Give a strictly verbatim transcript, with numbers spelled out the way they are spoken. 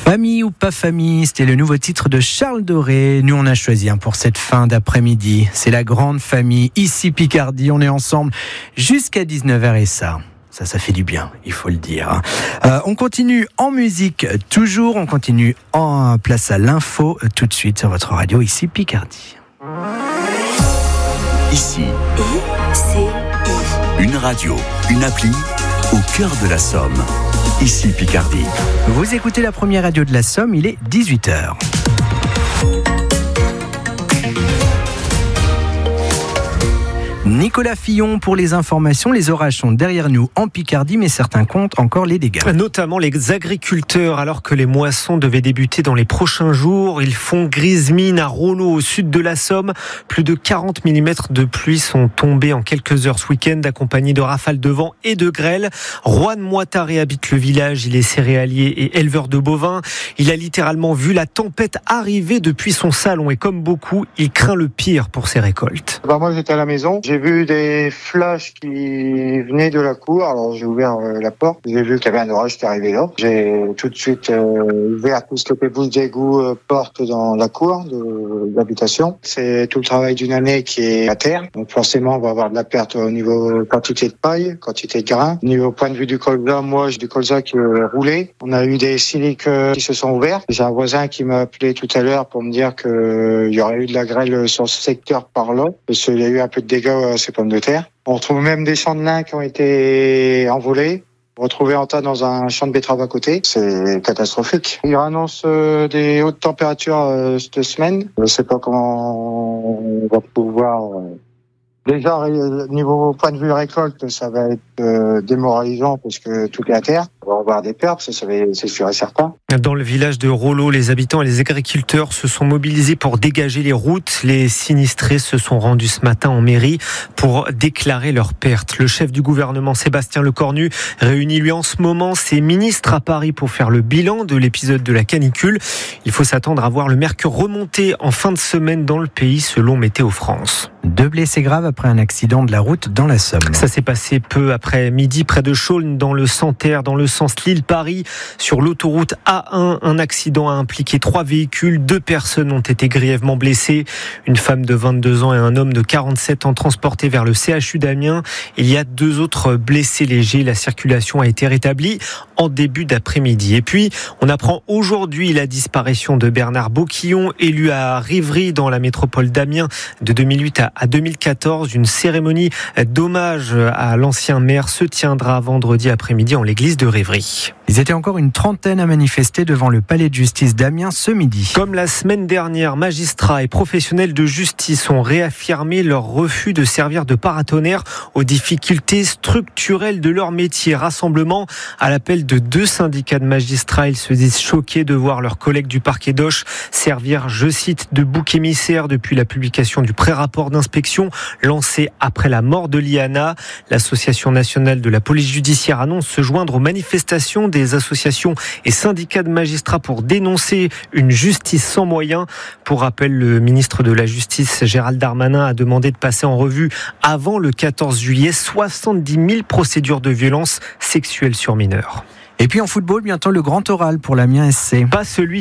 Famille ou pas famille, c'était le nouveau titre de Charles Doré. Nous, on a choisi hein, pour cette fin d'après-midi. C'est la grande famille, ici Picardie. On est ensemble jusqu'à dix-neuf heures et ça, ça, ça fait du bien, il faut le dire. Euh, on continue en musique, toujours. On continue en place à l'info, tout de suite sur votre radio, ici Picardie. Ici, I C I. Une radio, une appli, au cœur de la Somme. Ici Picardie. Vous écoutez la première radio de la Somme, il est dix-huit heures. Nicolas Fillon pour les informations. Les orages sont derrière nous en Picardie, mais certains comptent encore les dégâts. Notamment les agriculteurs, alors que les moissons devaient débuter dans les prochains jours. Ils font grise mine à Rollo, au sud de la Somme. Plus de quarante millimètres de pluie sont tombés en quelques heures ce week-end, accompagnés de rafales de vent et de grêle. Juan Moitaré habite le village. Il est céréalier et éleveur de bovins. Il a littéralement vu la tempête arriver depuis son salon. Et comme beaucoup, il craint le pire pour ses récoltes. Bah moi, j'étais à la maison. J'ai vu des flashs qui venaient de la cour, alors j'ai ouvert euh, la porte, j'ai vu qu'il y avait un orage qui arrivait là. J'ai tout de suite euh, ouvert tout ce que pébouche d'égout euh, porte dans la cour de, de l'habitation. C'est tout le travail d'une année qui est à terre, donc forcément on va avoir de la perte au niveau quantité de paille, quantité de grains. Au niveau point de vue du colza, moi j'ai du colza qui est roulé. On a eu des siliques euh, qui se sont ouverts. J'ai un voisin qui m'a appelé tout à l'heure pour me dire qu'il euh, y aurait eu de la grêle sur ce secteur par là, parce qu'il y a eu un peu de dégâts à ces pommes de terre. On retrouve même des champs de lin qui ont été envolés, retrouvés en tas dans un champ de betterave à côté. C'est catastrophique. Ils annoncent euh, des hautes températures euh, cette semaine. Je ne sais pas comment on va pouvoir... Euh... Déjà, niveau point de vue récolte, ça va être euh, démoralisant parce que tout est à terre. On va avoir des pertes, ça, ça va, c'est sûr et certain. Dans le village de Rollo, les habitants et les agriculteurs se sont mobilisés pour dégager les routes. Les sinistrés se sont rendus ce matin en mairie pour déclarer leurs pertes. Le chef du gouvernement, Sébastien Lecornu, réunit lui en ce moment ses ministres à Paris pour faire le bilan de l'épisode de la canicule. Il faut s'attendre à voir le mercure remonter en fin de semaine dans le pays, selon Météo France. Deux blessés graves après un accident de la route dans la Somme. Ça s'est passé peu après midi près de Chaulnes, dans le Santerre, dans le sens Lille-Paris. Sur l'autoroute A un, un accident a impliqué trois véhicules. Deux personnes ont été grièvement blessées. Une femme de vingt-deux ans et un homme de quarante-sept ans transportés vers le C H U d'Amiens. Il y a deux autres blessés légers. La circulation a été rétablie en début d'après-midi. Et puis, on apprend aujourd'hui la disparition de Bernard Boquillon, élu à Rivry dans la métropole d'Amiens de deux mille huit à deux mille quatorze. Une cérémonie d'hommage à l'ancien maire se tiendra vendredi après-midi en l'église de Rivry. Ils étaient encore une trentaine à manifester devant le palais de justice d'Amiens ce midi. Comme la semaine dernière, magistrats et professionnels de justice ont réaffirmé leur refus de servir de paratonnerre aux difficultés structurelles de leur métier. Rassemblement à l'appel de deux syndicats de magistrats. Ils se disent choqués de voir leurs collègues du parquet d'Auch servir, je cite, de bouc émissaire depuis la publication du pré-rapport d'inspection lancé après la mort de Liana. L'Association nationale de la police judiciaire annonce se joindre aux manifestations des associations et syndicats de magistrats pour dénoncer une justice sans moyens. Pour rappel, le ministre de la Justice, Gérald Darmanin, a demandé de passer en revue avant le quatorze juillet soixante-dix mille procédures de violence sexuelle sur mineurs. Et puis en football, bientôt le grand oral pour l'Amiens S C. Pas celui